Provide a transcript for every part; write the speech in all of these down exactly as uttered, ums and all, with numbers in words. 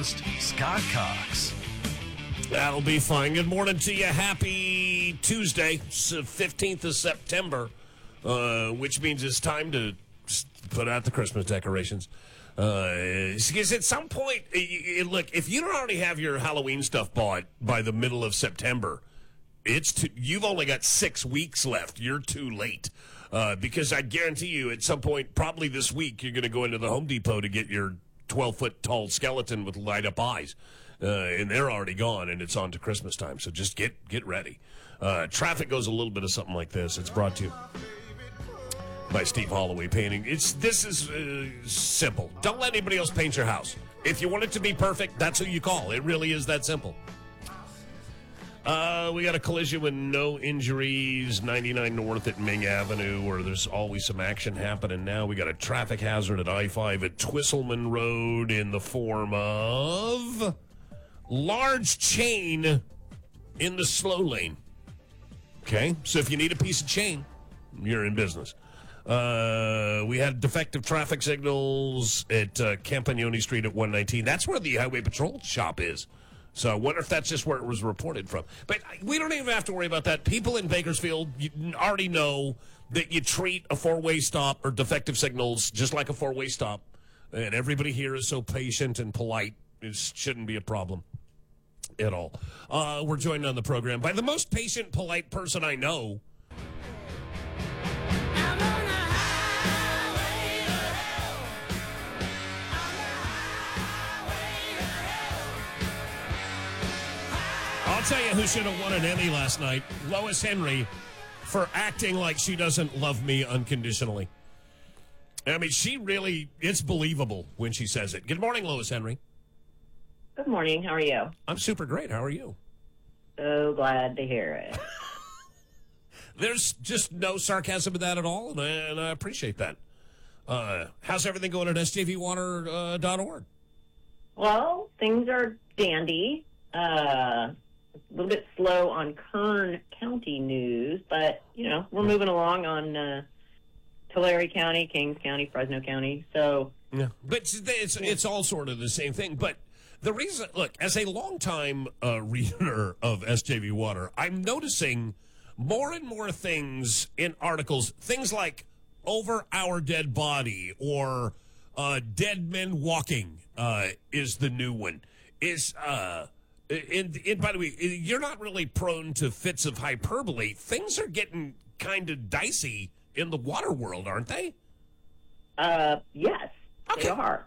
host, Scott Cox. That'll be fine. Good morning to you. Happy Tuesday, fifteenth of September, uh, which means it's time to put out the Christmas decorations. Uh, because at some point, look, if you don't already have your Halloween stuff bought by the middle of September, it's too, you've only got six weeks left. You're too late. Uh, because I guarantee you, at some point, probably this week, you're going to go into the Home Depot to get your twelve-foot tall skeleton with light-up eyes. Uh, and they're already gone, and it's on to Christmas time. So just get get ready. Uh, traffic goes a little bit of something like this. It's brought to you by Steve Holloway Painting. It's This is uh, simple. Don't let anybody else paint your house. If you want it to be perfect, that's who you call. It really is that simple. Uh, we got a collision with no injuries, ninety-nine North at Ming Avenue, where there's always some action happening now. We got a traffic hazard at I five at Twisselman Road in the form of large chain in the slow lane. Okay, so if you need a piece of chain, you're in business. Uh, we had defective traffic signals at uh, Campagnoni Street at one nineteen. That's where the Highway Patrol shop is. So I wonder if that's just where it was reported from. But we don't even have to worry about that. People in Bakersfield you already know that you treat a four-way stop or defective signals just like a four-way stop. And everybody here is so patient and polite. It shouldn't be a problem at all. Uh, we're joined on the program by the most patient, polite person I know. I'll tell you who should have won an Emmy last night. Lois Henry, for acting like she doesn't love me unconditionally. I mean, she really, it's believable when she says it. Good morning, Lois Henry. Good morning. How are you? I'm super great. How are you? So glad to hear it. There's just no sarcasm in that at all, and I, and I appreciate that. Uh, how's everything going at S J V water dot org? Well, things are dandy. Uh, a little bit slow on Kern County news, but, you know, we're moving along on uh, Tulare County, Kings County, Fresno County. So, yeah, but it's, it's, it's all sort of the same thing. But the reason, look, as a longtime uh, reader of S J V Water, I'm noticing more and more things in articles, things like over our dead body or uh, dead men walking uh, is the new one. Is, uh, and, and by the way, you're not really prone to fits of hyperbole. Things are getting kind of dicey in the water world, aren't they? Uh, yes, okay. They are.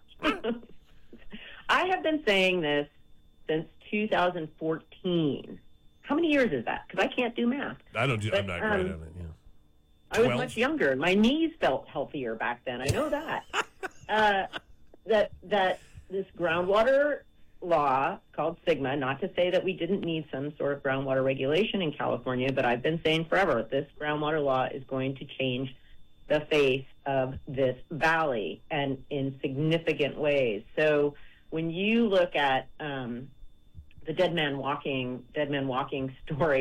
I have been saying this since two thousand fourteen. How many years is that? Because I can't do math. I don't do. But, I'm not um, great at it. Yeah. I was much younger. My knees felt healthier back then. I know that. uh, that that this groundwater law called SGMA, not to say that we didn't need some sort of groundwater regulation in California, but I've been saying forever, this groundwater law is going to change the face of this valley and in significant ways. So when you look at um, the dead man walking, dead man walking story,